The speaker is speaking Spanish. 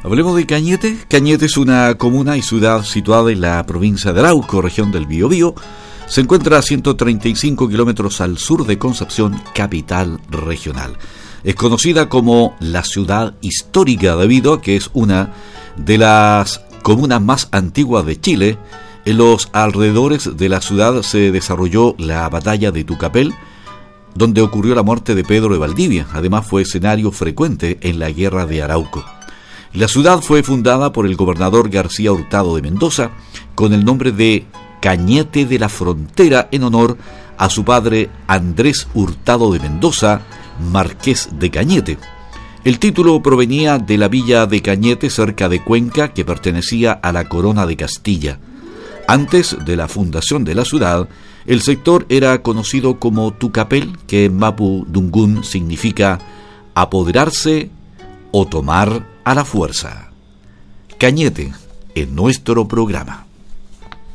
Hablemos de Cañete. Cañete es una comuna y ciudad situada en la provincia de Arauco, región del Biobío. Se encuentra a 135 kilómetros al sur de Concepción, capital regional. Es conocida como la ciudad histórica debido a que es una de las comunas más antiguas de Chile. En los alrededores de la ciudad se desarrolló la batalla de Tucapel, donde ocurrió la muerte de Pedro de Valdivia. Además fue escenario frecuente en la guerra de Arauco. La ciudad fue fundada por el gobernador García Hurtado de Mendoza con el nombre de Cañete de la Frontera en honor a su padre Andrés Hurtado de Mendoza, marqués de Cañete. El título provenía de la villa de Cañete cerca de Cuenca, que pertenecía a la corona de Castilla. Antes de la fundación de la ciudad, el sector era conocido como Tucapel, que en mapudungún significa apoderarse o tomar a la fuerza. Cañete, en nuestro programa.